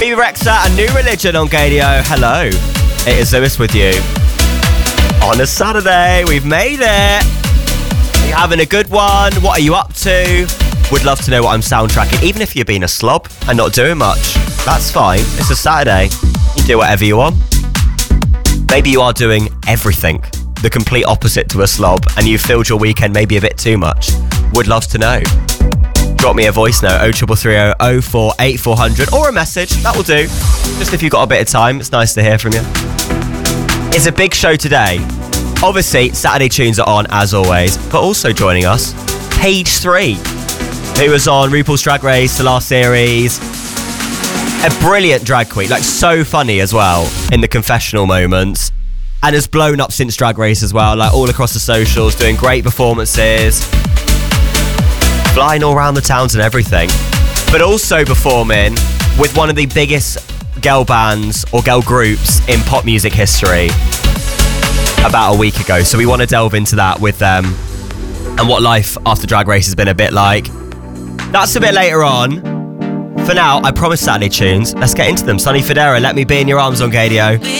Bebe Rexha and New Religion on Gadio. Hello, it is Lewis with you. On a Saturday, we've made it. Are you having a good one? What are you up to? Would love to know what I'm soundtracking. Even if you're being a slob and not doing much, that's fine. It's a Saturday. You can do whatever you want. Maybe you are doing everything, the complete opposite to a slob, and you've filled your weekend maybe a bit too much. Would love to know. Drop me a voice note, 03330 048 or a message, that will do. Just if you've got a bit of time, it's nice to hear from you. It's a big show today. Obviously, Saturday tunes are on as always, but also joining us, Page 3, who was on RuPaul's Drag Race, the last series. A brilliant drag queen, like so funny as well in the confessional moments, and has blown up since Drag Race as well, like all across the socials, doing great performances, flying all around the towns and everything, but also performing with one of the biggest girl bands or girl groups in pop music history about a week ago. So we want to delve into that with them and what life after Drag Race has been a bit like. That's a bit later on. For now, I promised Saturday tunes. Let's get into them. Sonny Fodera, Let Me Be in Your Arms on Gadio.